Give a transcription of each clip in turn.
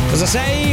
Cosa sei?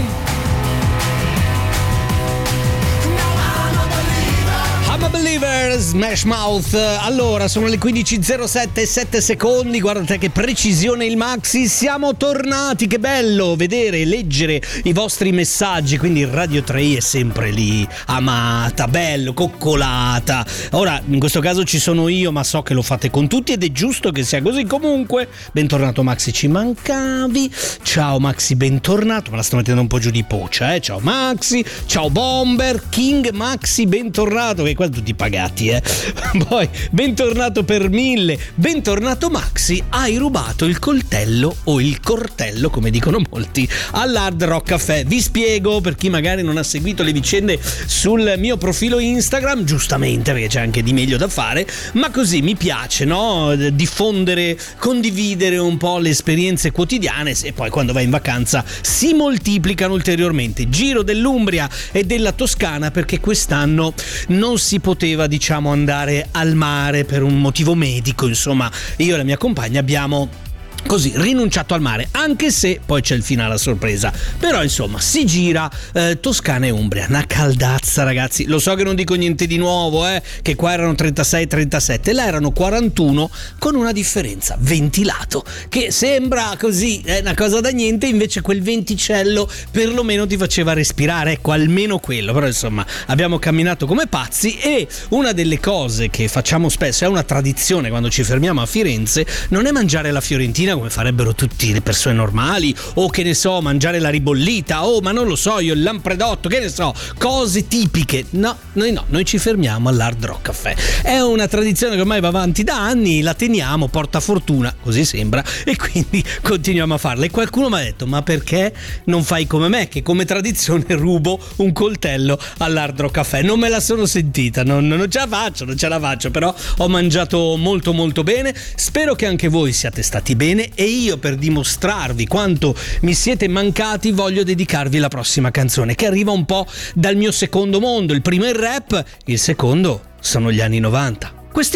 I'm a believer, Smash Mouth. Allora, sono le 15.07 e 7 secondi. Guardate che precisione il Maxi. Siamo tornati, che bello vedere e leggere i vostri messaggi. Quindi Radio 3 è sempre lì, amata, bello, coccolata. Ora, in questo caso ci sono io, ma so che lo fate con tutti ed è giusto che sia così. Comunque, bentornato Maxi, ci mancavi. Ciao Maxi, bentornato. Me la sto mettendo un po' giù di poccia, Ciao Maxi, ciao Bomber, King Maxi, bentornato, che qua tutti pagati, Poi bentornato per 1000, bentornato Maxi, hai rubato il coltello o il cortello, come dicono molti, all'Hard Rock Café. Vi spiego per chi magari non ha seguito le vicende sul mio profilo Instagram, giustamente perché c'è anche di meglio da fare, ma così mi piace, no? Diffondere, condividere un po' le esperienze quotidiane e poi quando vai in vacanza si moltiplicano ulteriormente. Giro dell'Umbria e della Toscana perché quest'anno non si poteva, diciamo, andare al mare per un motivo medico, insomma io e la mia compagna abbiamo così rinunciato al mare, anche se poi c'è il finale a sorpresa. Però insomma si gira Toscana e Umbria, una caldazza ragazzi. Lo so che non dico niente di nuovo, che qua erano 36-37, là erano 41, con una differenza: ventilato, che sembra così una cosa da niente, invece quel venticello perlomeno ti faceva respirare, ecco, almeno quello. Però insomma abbiamo camminato come pazzi e una delle cose che facciamo spesso, è una tradizione quando ci fermiamo a Firenze, non è mangiare la fiorentina come farebbero tutte le persone normali, o che ne so, mangiare la ribollita, ma non lo so io, il lampredotto, che ne so, cose tipiche. Noi ci fermiamo all'Hard Rock Café. È una tradizione che ormai va avanti da anni, la teniamo, porta fortuna, così sembra, e quindi continuiamo a farla. E qualcuno mi ha detto: ma perché non fai come me, che come tradizione rubo un coltello all'Hard Rock Café? Non me la sono sentita, non ce la faccio, però ho mangiato molto molto bene. Spero che anche voi siate stati bene, e io, per dimostrarvi quanto mi siete mancati, voglio dedicarvi la prossima canzone, che arriva un po' dal mio secondo mondo. Il primo è il rap, il secondo sono gli anni 90.